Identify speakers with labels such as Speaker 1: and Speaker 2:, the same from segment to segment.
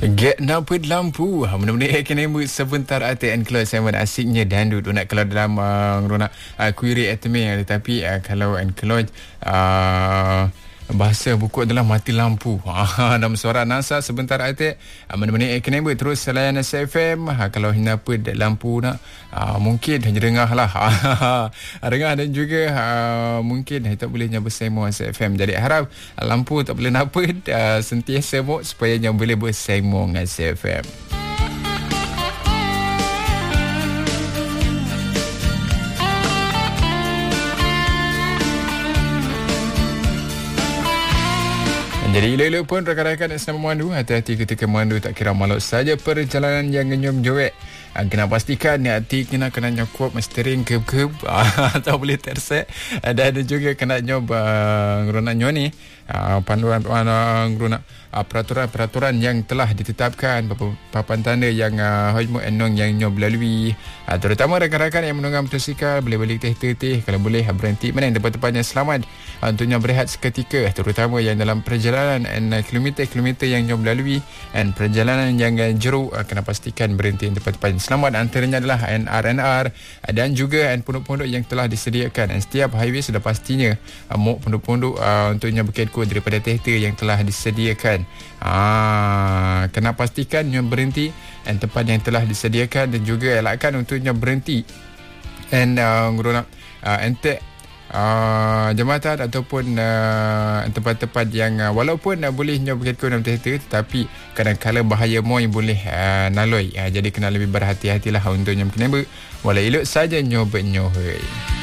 Speaker 1: Get naput lampu. Benar-benar kena buat sebentar hati and close. Saya asiknya dandut. Nak kalau dalam nak query etme, tetapi kalau and close bahasa buku adalah mati lampu. Dalam suara NASA sebentar hati. Benar-benar kena buat terus selain SFM. Kalau naput lampu nak mungkin hanya dengar lah. Dengar dan juga mungkin tak boleh bersama SFM. Jadi harap lampu tak boleh naput sentiasa mok supaya yang boleh bersama dengan SFM. Jadi elok-elok pun rakan-rakan senang memandu. Hati-hati ketika memandu, tak kira malu saja perjalanan yang genyum joek. Kena pastikan hati kena nyokup steering keb-keb. Tak boleh terset. Dan juga kena nyob ngeronak nyoni. Panduan ngeronak peraturan-peraturan yang telah ditetapkan, papan tanda yang hojmo enong yang nyob lalui. Terutama rakan-rakan yang menunggang motosikal, boleh balik teh-teh. Kalau boleh berhenti mana yang tempat-tempatnya selamat untuknya berehat seketika, terutama yang dalam perjalanan kilometer-kilometer yang nyob lalui dan perjalanan yang jeruk. Kena pastikan berhenti di tempat-tempat yang selamat. Antaranya adalah NR dan juga pondok-pondok yang telah disediakan. Dan setiap highway sudah pastinya pondok-pondok untuknya berkait-kod daripada teh-teh yang telah disediakan. Kena pastikan yang berhenti dan tempat yang telah disediakan, dan juga elakkan untuknya berhenti dan entek jambatan ataupun tempat-tempat yang walaupun boleh berkait-kod dalam teh-teh, tetapi kadang-kadang bahaya mo yang boleh naloi. Jadi kena lebih berhati-hatilah untuk yang kena walau elok saja nyoba-nyohoi.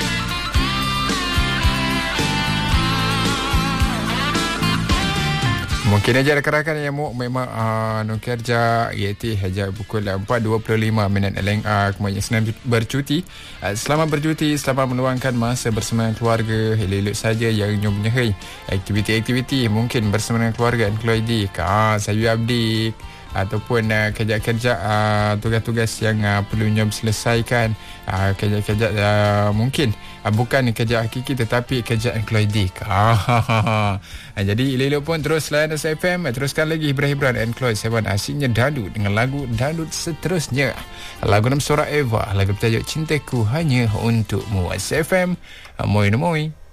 Speaker 1: Mungkin aja rakan-rakan yang memang nak kerja iaitu hanya pukul 4.25 kemudian senang bercuti. Selamat bercuti, selamat meluangkan masa bersama keluarga. Elok-elok saja yang nyob-nyohoi aktiviti-aktiviti mungkin bersama dengan keluarga dan keluarga. Saya update ataupun kerja-kerja tugas-tugas yang perlu nyob selesaikan, kerja-kerja mungkin bukan kerja hakiki tetapi kerjaan keluarga. Jadi elok-elok pun terus layan SFM, teruskan lagi hiburan and Chloe Seven asiknya dandut dengan lagu dandut seterusnya. Lagu nama suara Eva, lagu bertajuk Cintaku Hanya Untukmu. SFM, moi.